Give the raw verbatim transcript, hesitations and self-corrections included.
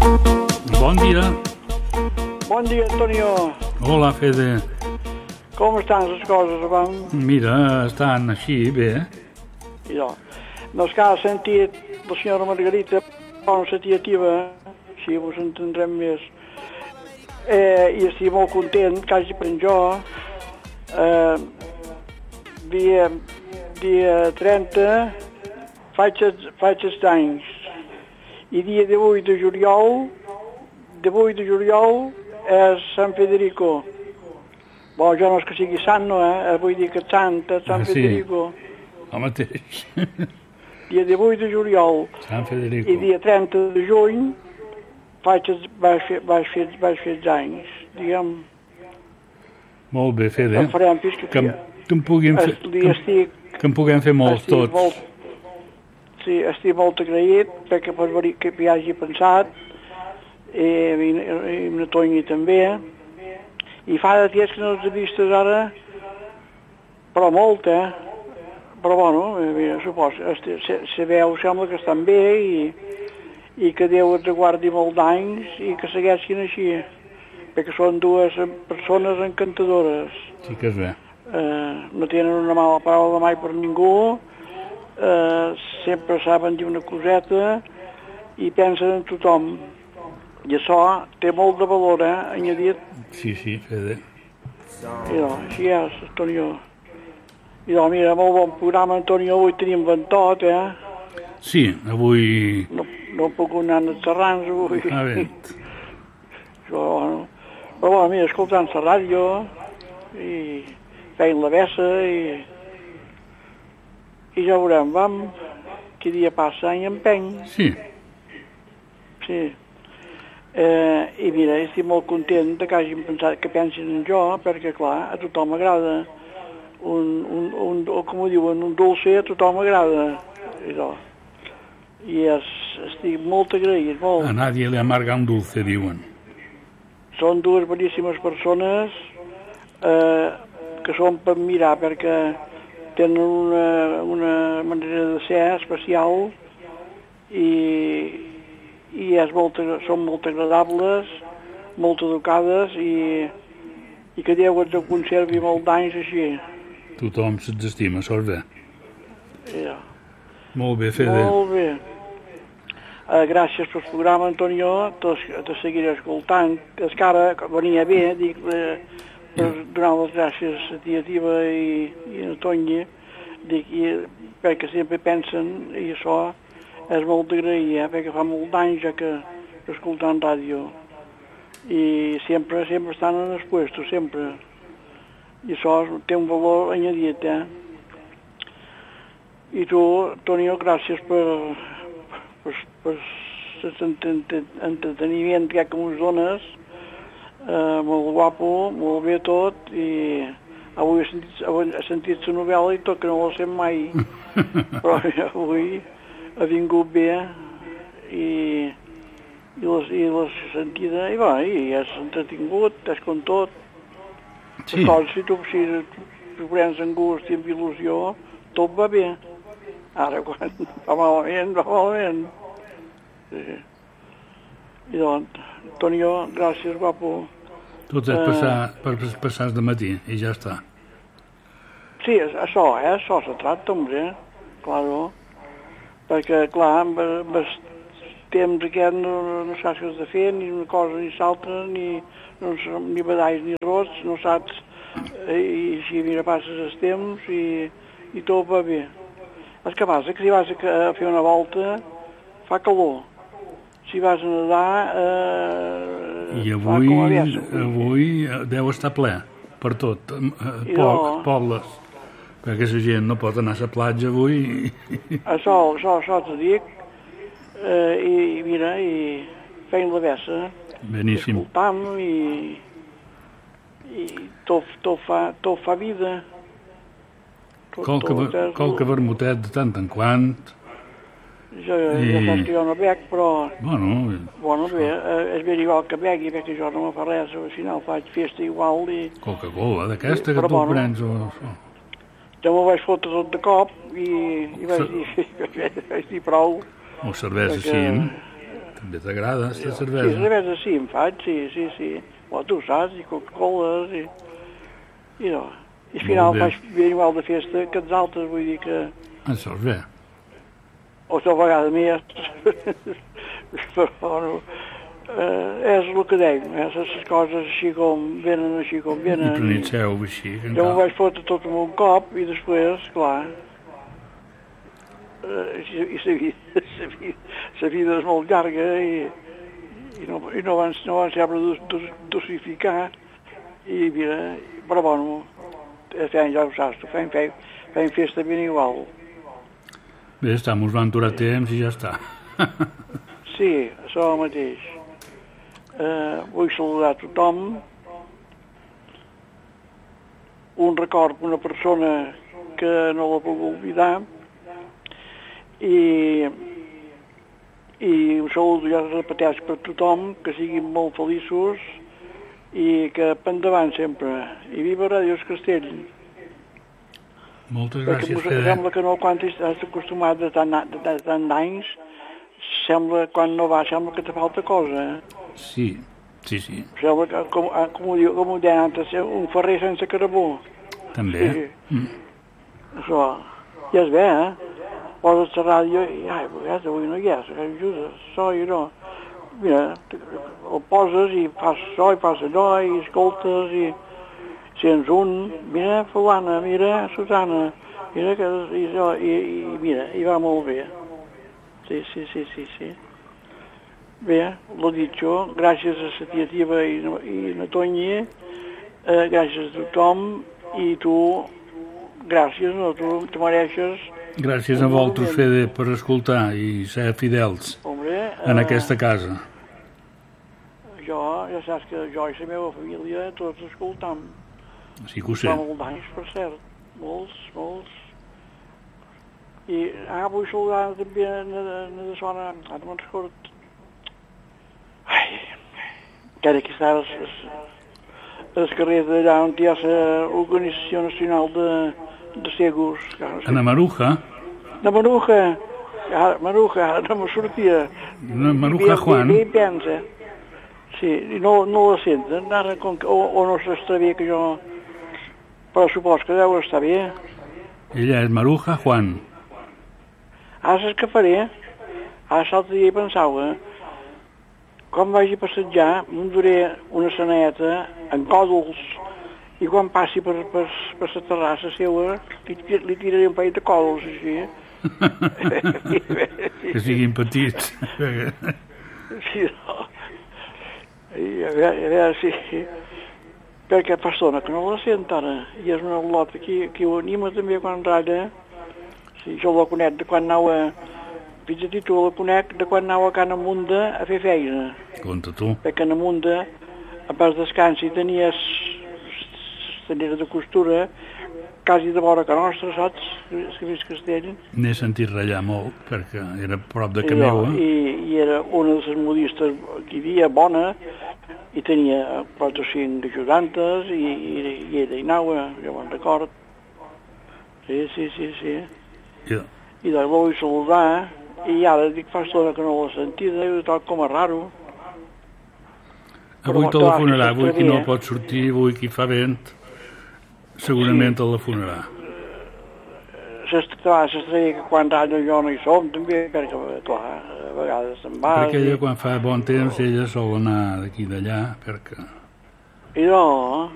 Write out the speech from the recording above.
Bon dia. Bon dia, Antonio. Hola, Fede. Com estan les coses, van? Mira, estan així, bé. I jo. No és que ha sentit la senyora Margarita, una iniciativa, així vos entendrem més. Eh, I estic molt content que hagi pres jo. Eh, dia, dia trenta faig, faig els anys. I dia divuit de juliol, divuit de juliol és Sant Federico. Bo, jo no és que sigui sant, no, eh? Vull dir que és sant, és Sant Sí. Federico. El mateix. Dia divuit de juliol Sant Federico. i dia trenta de juny faig, els- vaig, fer, vaig, fer, vaig fer els anys, diguem. Molt bé, Fede. En farem fins que... Que, em- que em puguin fer... Estic, Que, em- estic, que en puguem fer molts estic tots. molt, sí, estic molt agraït perquè per venir que hi hagi pensat, i, i, i amb la Toni també, i fa de dies que no els he vistes ara, però molt, eh? Però bueno, eh, supos, se, se, se veu, sembla que estan bé i, i que Déu els guardi molt d'anys i que segueixin així, perquè són dues persones encantadores. Sí que és bé. Eh, no tenen una mala paraula mai per ningú, eh, sempre saben dir una coseta i pensen en tothom. I això té molt de valor, eh, añadit. Sí, sí, Fede. I no, així és, Antonio. I no, mira, molt bon programa, Antonio, avui tenim ventot, eh? Sí, avui... No, no puc anar als serrans avui. A veure, Això, bueno. Però bueno, mira, escoltant la ràdio i feien la bessa i... I ja veurem, vam, que dia passa any empeny. sí. Sí. Eh, I mira, estic molt content que hagin pensat que pensin en jo, perquè clar, a tothom agrada. Un, un, un, o com ho diuen, un dulce a tothom agrada. I, no. I es, estic molt agraït, molt. A nadie le amarga un dulce, diuen. Són dues boníssimes persones eh, que són per mirar, perquè tenen una, una manera de ser especial i, i és molt, són molt agradables, molt educades i, i que Déu ens conservi molt d'anys així. Tothom se'ls estima, sort bé. Ja. Molt bé, Fede. Molt bé. Uh, gràcies pel programa, Antonio. Te, te seguiré escoltant. És que ara venia bé, dic, eh, per donar les gràcies a Tia Tiva i, i a Toni, dic, i, perquè sempre pensen, i això és molt d'agrair, eh, perquè fa molt d'anys ja que escoltant ràdio. I sempre, sempre estan en el puesto, sempre. I això té un valor añadit, eh? I tu, Antonio, gràcies per, per, per l'entreteniment que ens dones, eh, molt guapo, molt bé tot, i avui he sentit, avui he sentit la novel·la i tot, que no la sent mai, però avui ha vingut bé i, i les, i les sentida, i va, i és entretingut, és com tot. Sí. Les coses, si tu, si tu prens en gust i amb il·lusió, tot va bé. Ara, quan va malament, va malament. Sí. I doncs, Antonio, gràcies, guapo. Tot és passar, per passar de matí, i ja està. Sí, això, eh? Això se tracta, hombre, claro. Perquè, clar, amb, amb el temps aquest no, no saps què has de fer, ni una cosa ni l'altra, ni, no, ni badalls ni rots, no saps. Eh, I així, mira, passes el temps i, i tot va bé. El que passa que si vas a, a fer una volta, fa calor. Si vas a nedar, eh, I fa com a avui, vessa. avui deu estar ple, per tot, eh, I poc, no. pobles, perquè la gent no pot anar a la platja avui. Això, això, això t'ho dic, eh, i, i mira, i feien la vessa, Beníssim. escoltam i, i tot, tot, fa, tot fa vida. Tot, Qualque, tot és- qualque vermutet de tant en quant. Jo, I... ja saps que jo no bec, però, Bueno, bueno, bé, eh, és ben igual que begui, perquè jo no me fa res, al final faig festa igual i Coca-Cola d'aquesta que Però tu bueno. prens o això. jo m'ho vaig fotre tot de cop i, i vaig, dir, vaig dir prou. O cervesa, Perquè- sí, També t'agrada, aquesta Sí, cervesa? cervesa sí, em faig, sí, sí, sí. Bueno, tu saps, i Coca-Coles, i... I no. I al final Molt bé. faig ben igual de festa que els altres, vull dir que... Això és bé. O tal vegada més. Però no... Eh, és el que deim, eh? Les coses així com venen, així com I venen. planitzeu així. Jo m'ho vaig fotre tot en un cop i després, clar, eh, i, i la vida, la vida, la vida és molt llarga i, i no, i no van, no van saber dos, dos, dosificar i mira, però bueno, fem, ja ho saps, fem, fem, fem festa ben igual. Bé, està, mos van durar temps i ja està. Sí, això mateix. Eh, vull saludar tothom. Un record per una persona que no la puc oblidar i, i un salut ja es repeteix per tothom, que siguin molt feliços i que per endavant sempre. I viva Ràdio Castell. Moltes Perquè gràcies, mos Fede. sembla que no, quan estàs acostumat de tant, de, de tant d'anys, sembla, quan no va, sembla que te falta cosa. Sí, sí, sí. Sembla que, com, com, ho, diu, com ho deien antes, un ferrer sense carbó. També. Sí. Mm. Això, ja es ve, eh? Poses la ràdio i, ai, vegades, avui no hi és, que ajuda, això i no. Mira, el poses i fas això i fas allò i escoltes i sents un, mira, fulana, mira, Susana, mira, que, i, això, i, i mira, i va molt bé. Sí, sí, sí, sí, sí. Bé, l'ho dit jo, gràcies a la tia Tiva i, i na Tonya, eh, gràcies a tothom, i tu, gràcies, no, tu te mereixes. Gràcies a vosaltres, Fede, per escoltar i ser fidels Hombre, en eh, aquesta casa. jo, ja saps que jo i la meva família tots escoltam. Sí que ho sé. Fa molts anys, per cert, molts, molts. I ah, vull saludar també a la zona, ara me'n record. Ai, que ara aquí està el carrer d'allà on hi ha l'Organització Nacional de, de Segurs. Ana Maruja? De Maruja, ara, Maruja, ara no me sortia. Ana Maruja Juan? I pensa. Sí, i no, no la senten, ara, com que, o, o no s'està bé que jo... Però supos que deu estar bé. Ella és Maruja Juan. Ara saps què faré? Ara l'altre dia pensava, quan vagi a passejar, m'enduré una saneta en còdols i quan passi per, per, per la terrassa seva li, li tiraré un parell de còdols així. Que siguin petits. Sí, no. I a veure, a veure si... Perquè persona que no la sent ara, i és una lota que, que ho anima també quan ratlla. Sí, jo la conec de quan anava, fins a títol la conec de quan anava a Can Amunda a fer feina. Conta tu. Perquè Can Amunda, a pas descansi, tenia tenia de costura quasi de vora que nostra, saps? Que vist Castell. N'he sentit ratllar molt, perquè era a prop de I, que jo, meua. i, I era una de les modistes que hi havia, bona, i tenia quatre o cinc ajudantes i, i, i ella hi anava, jo me'n record. Sí, sí, sí, sí. I, I doncs la vull saludar i ara dic fa estona que no l'he sentida i tot com a raro. avui Però telefonarà, clar, avui qui no eh? pot sortir, avui qui fa vent, segurament telefonarà. S'estrella que quan ratlla jo no hi som també, perquè clar, a vegades se'n va. Perquè ella quan fa bon temps, ella sol anar d'aquí d'allà, perquè... I no,